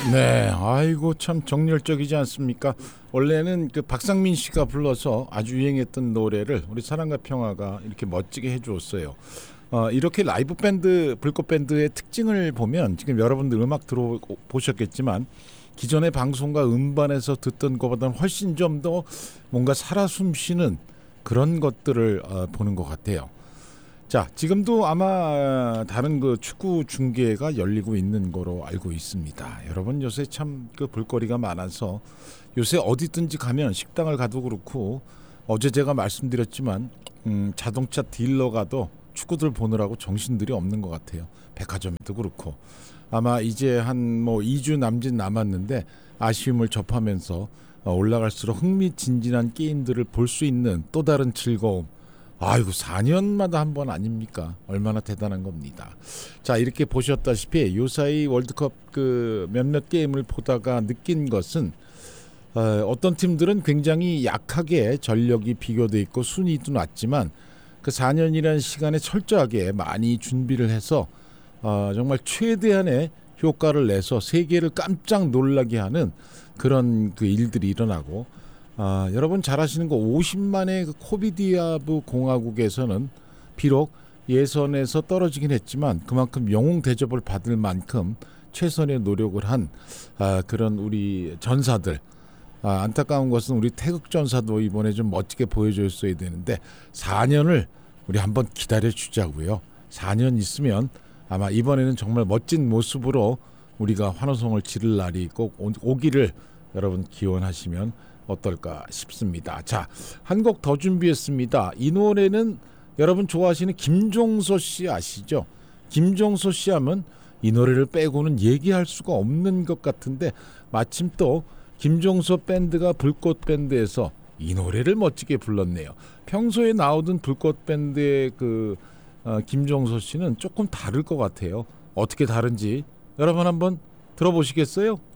네, 아이고 참 정열적이지 않습니까? 원래는 그 박상민 씨가 불러서 아주 유행했던 노래를 우리 사랑과 평화가 이렇게 멋지게 해주었어요. 이렇게 라이브 밴드, 불꽃 밴드의 특징을 보면 지금 여러분들 음악 들어보셨겠지만 기존의 방송과 음반에서 듣던 것보다는 훨씬 좀 더 뭔가 살아 숨쉬는 그런 것들을 보는 것 같아요. 자, 지금도 아마 다른 그 축구 중계가 열리고 있는 거로 알고 있습니다. 여러분 요새 참 그 볼거리가 많아서 요새 어디든지 가면 식당을 가도 그렇고 어제 제가 말씀드렸지만 자동차 딜러 가도 축구들 보느라고 정신들이 없는 것 같아요. 백화점도 그렇고 아마 이제 한 뭐 2주 남짓 남았는데 아쉬움을 접하면서 올라갈수록 흥미진진한 게임들을 볼 수 있는 또 다른 즐거움. 아이고 4년마다 한 번 아닙니까? 얼마나 대단한 겁니다. 자, 이렇게 보셨다시피 요사이 월드컵 그 몇몇 게임을 보다가 느낀 것은 어떤 팀들은 굉장히 약하게 전력이 비교돼 있고 순위도 낮지만 그 4년이라는 시간에 철저하게 많이 준비를 해서 정말 최대한의 효과를 내서 세계를 깜짝 놀라게 하는 그런 그 일들이 일어나고 여러분 잘 아시는 거 50만의 그 코비디아브 공화국에서는 비록 예선에서 떨어지긴 했지만 그만큼 영웅 대접을 받을 만큼 최선의 노력을 한 그런 우리 전사들 안타까운 것은 우리 태극전사도 이번에 좀 멋지게 보여줬어야 되는데 4년을 우리 한번 기다려주자고요. 4년 있으면 아마 이번에는 정말 멋진 모습으로 우리가 환호성을 지를 날이 꼭 오기를 여러분 기원하시면 어떨까 싶습니다. 자, 한 곡 더 준비했습니다. 이 노래는 여러분 좋아하시는 김종서 씨 아시죠? 김종서 씨 하면 이 노래를 빼고는 얘기할 수가 없는 것 같은데 마침 또 김종서 밴드가 불꽃 밴드에서 이 노래를 멋지게 불렀네요. 평소에 나오던 불꽃 밴드의 그 김종서 씨는 조금 다를 것 같아요. 어떻게 다른지 여러분 한번 들어보시겠어요?